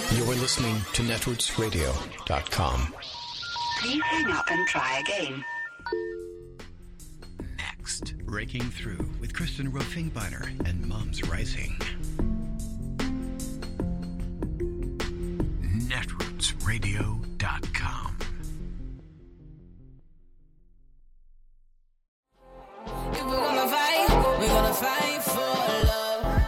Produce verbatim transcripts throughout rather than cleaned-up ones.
You're listening to netroots radio dot com. Please hang up and try again. Next, Breaking Through with Kristen Rofingbeiner and Moms Rising. netroots radio dot com. If we're gonna fight, we're gonna fight for love.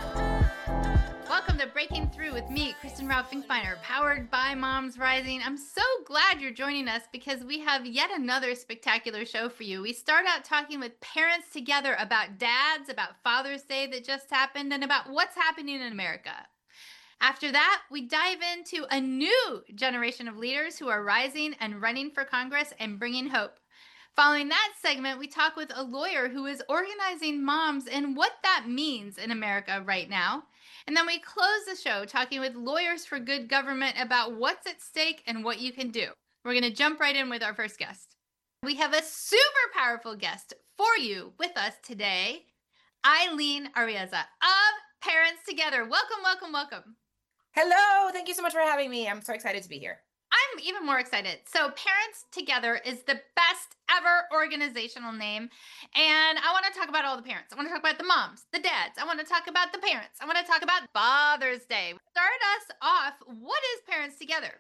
Welcome to Breaking Through with me, Kristen Rofingbeiner, powered by Moms Rising. I'm so glad you're joining us because we have yet another spectacular show for you. We start out talking with parents together about dads, about Father's Day that just happened, and about what's happening in America. After that, we dive into a new generation of leaders who are rising and running for Congress and bringing hope. Following that segment, we talk with a lawyer who is organizing moms and what that means in America right now. And then we close the show talking with Lawyers for Good Government about what's at stake and what you can do. We're going to jump right in with our first guest. We have a super powerful guest for you with us today, Eileen Arriaza of Parents Together. Welcome, welcome, welcome. Hello. Thank you so much for having me. I'm so excited to be here. I'm even more excited. So Parents Together is the best ever organizational name. And I want to talk about all the parents. I want to talk about the moms, the dads. I want to talk about the parents. I want to talk about Father's Day. Start us off. What is Parents Together?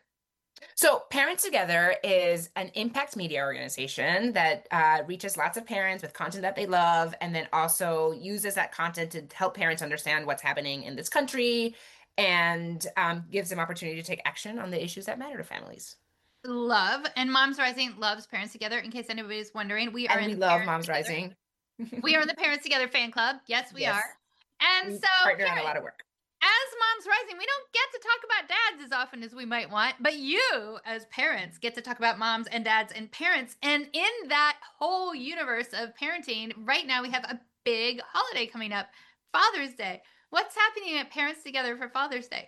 So Parents Together is an impact media organization that uh, reaches lots of parents with content that they love, and then also uses that content to help parents understand what's happening in this country and um, gives them opportunity to take action on the issues that matter to families. Love. And Moms Rising loves Parents Together. In case anybody's wondering, we are and in we love Parents Moms Together. Rising. We are in the Parents Together fan club. Yes, we Yes. are. And We so partner on a parents, lot of work. as Moms Rising, we don't get to talk about dads as often as we might want, but you, as parents, get to talk about moms and dads and parents. And in that whole universe of parenting, right now we have a big holiday coming up, Father's Day. What's happening at Parents Together for Father's Day?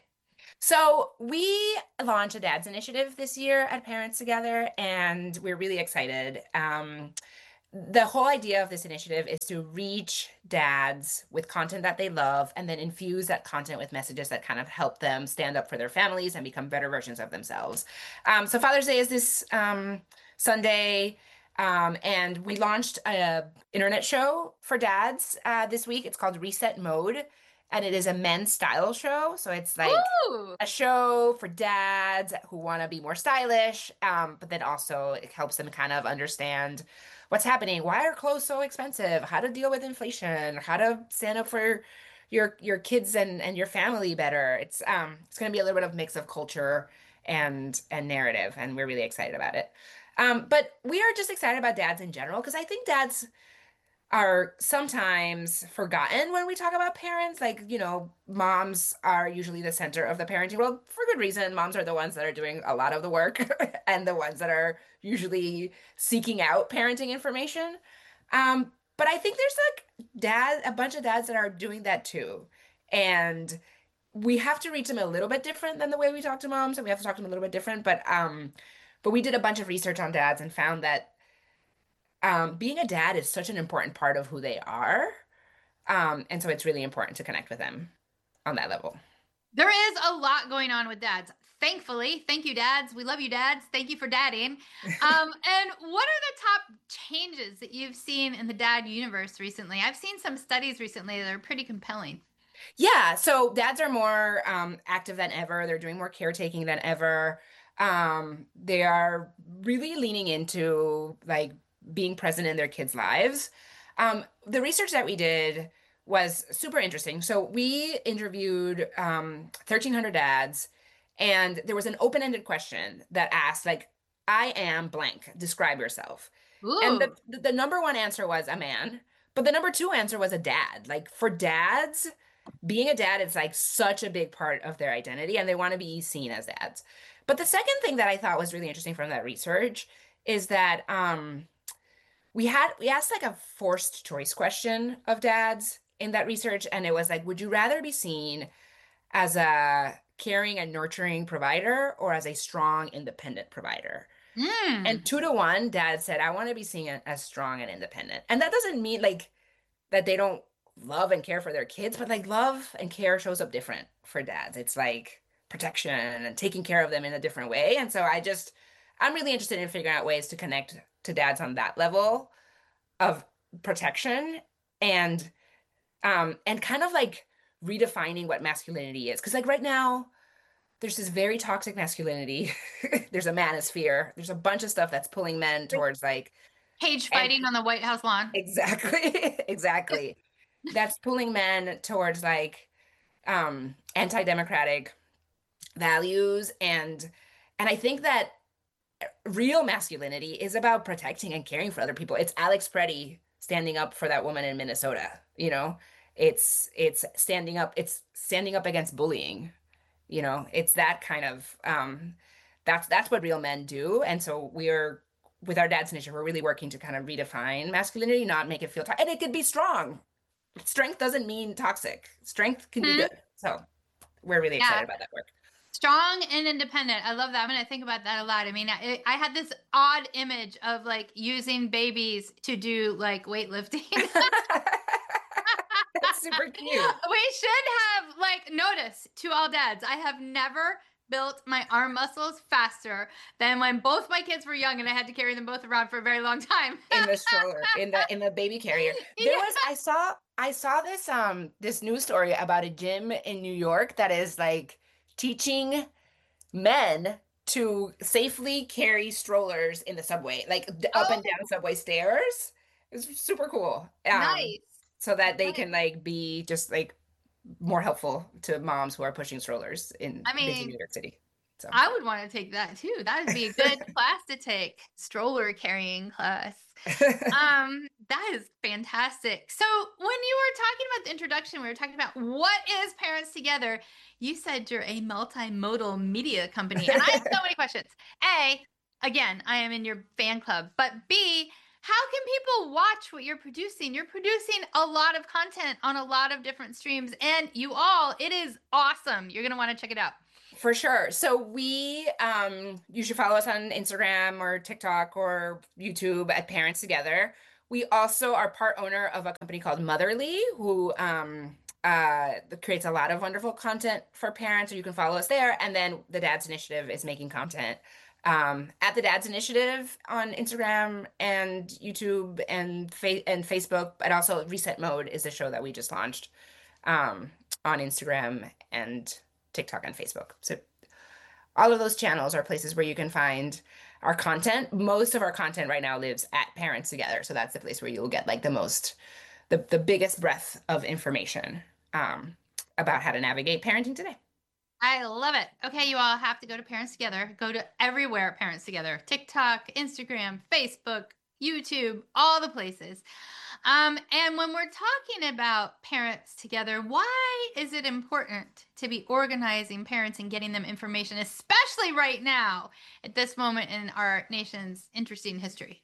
So we launched a Dads Initiative this year at Parents Together, and we're really excited. Um, the whole idea of this initiative is to reach dads with content that they love and then infuse that content with messages that kind of help them stand up for their families and become better versions of themselves. Um, so Father's Day is this um, Sunday, um, and we launched a internet show for dads uh, this week. It's called Reset Mode, and it is a men's style show. So it's like Ooh. a show for dads who want to be more stylish, um, but then also it helps them kind of understand what's happening. Why are clothes so expensive? How to deal with inflation? How to stand up for your your kids and, and your family better? It's um it's going to be a little bit of mix of culture and and narrative, and we're really excited about it. Um, but we are just excited about dads in general because I think dads are sometimes forgotten when we talk about parents. Like, you know, moms are usually the center of the parenting world for good reason. Moms are the ones that are doing a lot of the work and the ones that are usually seeking out parenting information. Um, but I think there's like dad, a bunch of dads that are doing that too. And we have to reach them a little bit different than the way we talk to moms, and we have to talk to them a little bit different. But um, but we did a bunch of research on dads and found that Um, being a dad is such an important part of who they are. Um, and so it's really important to connect with them on that level. There is a lot going on with dads. Thankfully, thank you, dads. We love you, dads. Thank you for dadding. Um, and what are the top changes that you've seen in the dad universe recently? I've seen some studies recently that are pretty compelling. Yeah, so dads are more um, active than ever. They're doing more caretaking than ever. Um, they are really leaning into like being present in their kids' lives. Um, the research that we did was super interesting. So we interviewed um, thirteen hundred dads, and there was an open-ended question that asked, like, I am blank, describe yourself. Ooh. And the, the the number one answer was a man, but the number two answer was a dad. Like for dads, being a dad is like such a big part of their identity, and they want to be seen as dads. But the second thing that I thought was really interesting from that research is that um, we had we asked like a forced choice question of dads in that research, and it was like, would you rather be seen as a caring and nurturing provider or as a strong, independent provider? Mm. And two to one, dad said, I want to be seen as strong and independent. And that doesn't mean like that they don't love and care for their kids, but like love and care shows up different for dads. It's like protection and taking care of them in a different way. And so I just, I'm really interested in figuring out ways to connect to dads on that level of protection and um and kind of like redefining what masculinity is. Because like right now, there's this very toxic masculinity. There's a manosphere. There's a bunch of stuff that's pulling men towards like Cage fighting and, on the White House lawn. Exactly. Exactly. That's pulling men towards like um anti-democratic values and and I think that real masculinity is about protecting and caring for other people. It's Alex Preddy standing up for that woman in Minnesota, you know? It's it's standing up, it's standing up against bullying. You know, it's that kind of um that's that's what real men do. And so we're with our Dad's Initiative, we're really working to kind of redefine masculinity, not make it feel to- and it could be strong. Strength doesn't mean toxic. Strength can Mm-hmm. be good. So we're really Yeah. excited about that work. Strong and independent. I love that. I'm going to think about that a lot. I mean, I, I had this odd image of like using babies to do like weightlifting. That's super cute. We should have like notice to all dads. I have never built my arm muscles faster than when both my kids were young and I had to carry them both around for a very long time. In the stroller, in the in the baby carrier. There Yeah. was I saw I saw this um this news story about a gym in New York that is like teaching men to safely carry strollers in the subway, like d- up and Oh. down subway stairs. It was super cool. Um, Nice. So that they Nice. can like be just like more helpful to moms who are pushing strollers in I busy mean, New York City. So I would want to take that too. That would be a good class to take. Stroller carrying class. Um, that is fantastic. So when you were talking about the introduction, we were talking about what is Parents Together. You said you're a multimodal media company, and I have so many questions. A, again, I am in your fan club, but B, how can people watch what you're producing? You're producing a lot of content on a lot of different streams, and you all, it is awesome. You're gonna want to check it out. For sure. So we, um, you should follow us on Instagram or TikTok or YouTube at Parents Together. We also are part owner of a company called Motherly, who um, uh, creates a lot of wonderful content for parents. So you can follow us there. And then the Dad's Initiative is making content um, at the Dad's Initiative on Instagram and YouTube and fa- and Facebook. But also Reset Mode is the show that we just launched um, on Instagram and TikTok and Facebook. So all of those channels are places where you can find our content. Most of our content right now lives at Parents Together. So that's the place where you'll get like the most, the, the biggest breadth of information um, about how to navigate parenting today. I love it. Okay, you all have to go to Parents Together. Go to everywhere Parents Together. TikTok, Instagram, Facebook, YouTube, all the places. Um, and when we're talking about Parents Together, why is it important to be organizing parents and getting them information, especially right now at this moment in our nation's interesting history?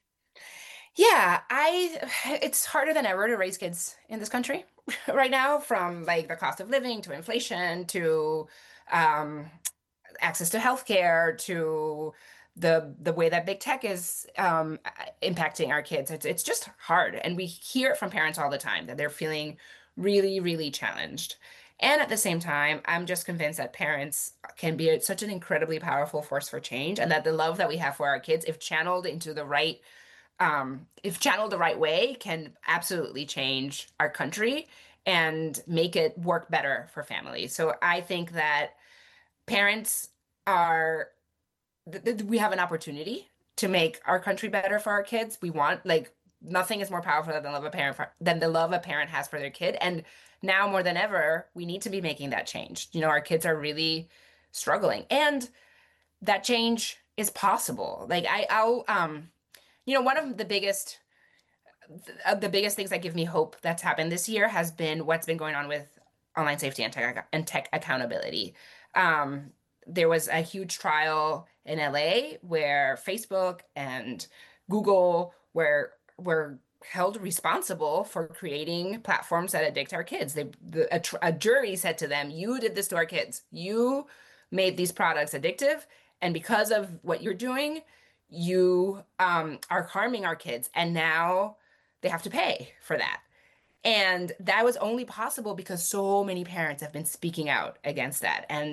Yeah, I it's harder than ever to raise kids in this country right now, from like the cost of living to inflation to um, access to healthcare to the the way that big tech is um, impacting our kids. It's it's just hard, and we hear it from parents all the time that they're feeling really, really challenged. And at the same time, I'm just convinced that parents can be a- such an incredibly powerful force for change, and that the love that we have for our kids, if channeled into the right um, if channeled the right way, can absolutely change our country and make it work better for families. So I think that parents are, th- th- we have an opportunity to make our country better for our kids. We want, like, nothing is more powerful than the love a parent for, than the love a parent has for their kid. And now more than ever, we need to be making that change. You know, our kids are really struggling, and that change is possible. Like I, I'll, um, you know, one of the biggest, uh, the biggest things that give me hope that's happened this year has been what's been going on with online safety and tech, and tech accountability. Um, there was a huge trial in L A where Facebook and Google were were held responsible for creating platforms that addict our kids. They, the, a, tr- a jury said to them, "You did this to our kids. You made these products addictive, and because of what you're doing, you um, are harming our kids, and now they have to pay for that." And that was only possible because so many parents have been speaking out against that. And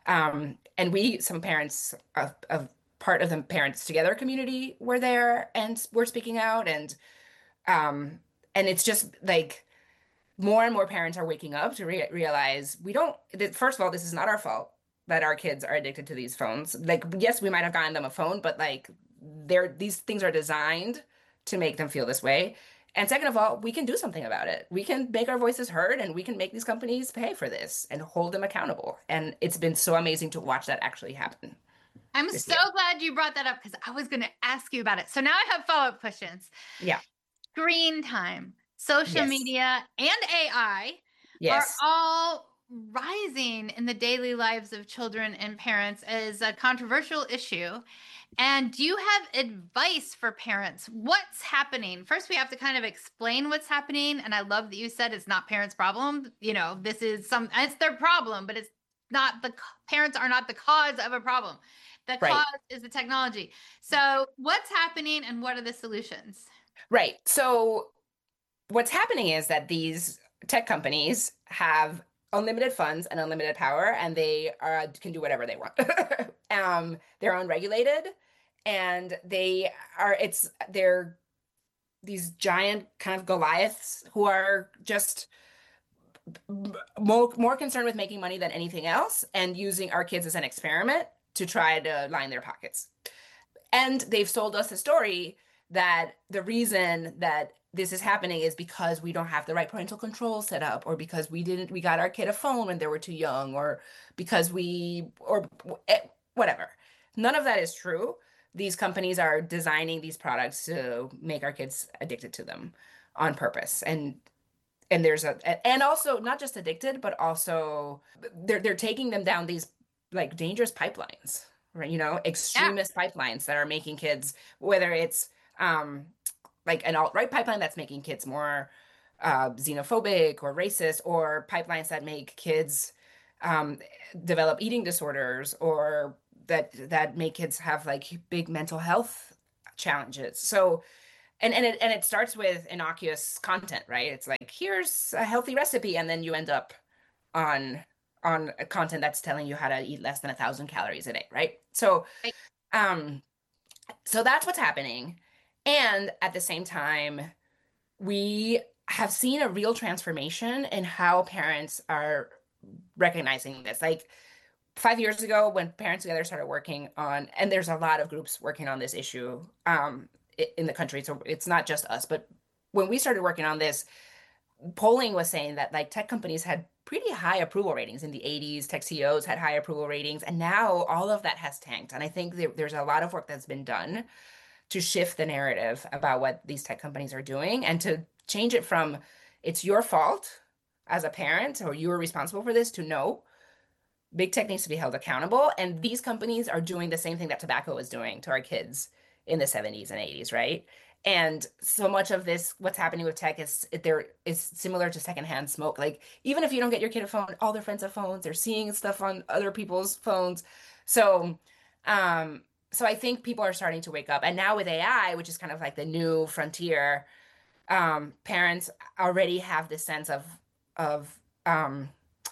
Um, and we, some parents of, of part of the Parents Together community were there and were speaking out. And um, and it's just like more and more parents are waking up to re realize we don't, that, first of all, this is not our fault that our kids are addicted to these phones. Like, yes, we might have gotten them a phone, but like they're, these things are designed to make them feel this way. And second of all, we can do something about it. We can make our voices heard, and we can make these companies pay for this and hold them accountable. And it's been so amazing to watch that actually happen. I'm so year. glad you brought that up because I was going to ask you about it. So now I have follow-up questions. Yeah. Screen time, social Yes. media, and A I Yes. are all rising in the daily lives of children and parents as a controversial issue. And do you have advice for parents? What's happening? First, we have to kind of explain what's happening. And I love that you said it's not parents' problem. You know, this is some, it's their problem, but it's not the parents are not the cause of a problem. The Right. cause is the technology. So what's happening and what are the solutions? Right. So what's happening is that these tech companies have unlimited funds and unlimited power, and they uh, can do whatever they want. um, they're unregulated, and they are, it's, they're these giant kind of Goliaths who are just more, more concerned with making money than anything else and using our kids as an experiment to try to line their pockets. And they've sold us a story that the reason that this is happening is because we don't have the right parental control set up, or because we didn't, we got our kid a phone when they were too young, or because we, or whatever. None of that is true. These companies are designing these products to make our kids addicted to them on purpose. And and there's a, and also not just addicted, but also they're they're taking them down these like dangerous pipelines, right? You know, extremist yeah. pipelines that are making kids, whether it's um like an alt-right pipeline that's making kids more uh, xenophobic or racist, or pipelines that make kids um, develop eating disorders, or that that make kids have like big mental health challenges. So, and and it and it starts with innocuous content, right? It's like, here's a healthy recipe, and then you end up on on a content that's telling you how to eat less than a thousand calories a day, right? So, um, so that's what's happening. And at the same time, we have seen a real transformation in how parents are recognizing this. Like five years ago, when Parents Together started working on, and there's a lot of groups working on this issue um, in the country, so it's not just us, but when we started working on this, polling was saying that like tech companies had pretty high approval ratings in the eighties. Tech C E Os had high approval ratings, and now all of that has tanked. And I think there, there's a lot of work that's been done to shift the narrative about what these tech companies are doing, and to change it from it's your fault as a parent, or you are responsible for this, to no, big tech needs to be held accountable. And these companies are doing the same thing that tobacco was doing to our kids in the seventies and eighties, right? And so much of this, what's happening with tech is there is similar to secondhand smoke. Like, even if you don't get your kid a phone, all their friends have phones, they're seeing stuff on other people's phones. So, um, So I think people are starting to wake up. And now with A I, which is kind of like the new frontier, um, parents already have this sense of of um,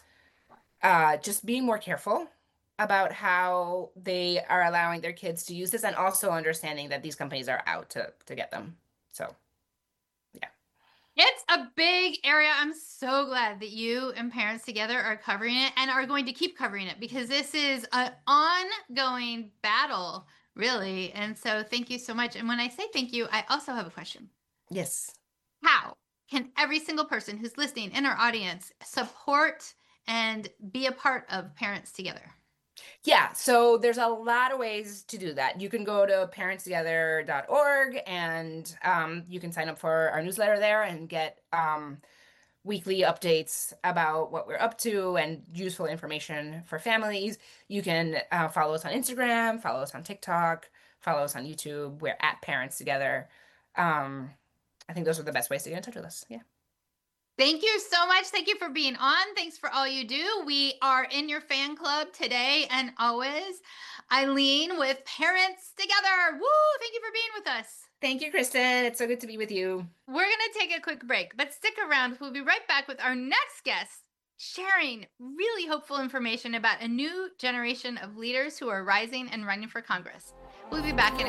uh, just being more careful about how they are allowing their kids to use this, and also understanding that these companies are out to, to get them. So, yeah. It's a big area. I'm so glad that you and Parents Together are covering it and are going to keep covering it, because this is an ongoing battle, really. And so thank you so much. And when I say thank you, I also have a question. Yes. How can every single person who's listening in our audience support and be a part of Parents Together? Yeah, so there's a lot of ways to do that. You can go to parents together dot org, and um, you can sign up for our newsletter there and get um, weekly updates about what we're up to and useful information for families. You can uh, follow us on Instagram, follow us on TikTok, follow us on YouTube. We're at Parents Together. Um, I think those are the best ways to get in touch with us. Yeah. Thank you so much. Thank you for being on. Thanks for all you do. We are in your fan club today and always. Eileen with Parents Together. Woo! Thank you for being with us. Thank you, Kristen. It's so good to be with you. We're going to take a quick break, but stick around. We'll be right back with our next guest, sharing really hopeful information about a new generation of leaders who are rising and running for Congress. We'll be back in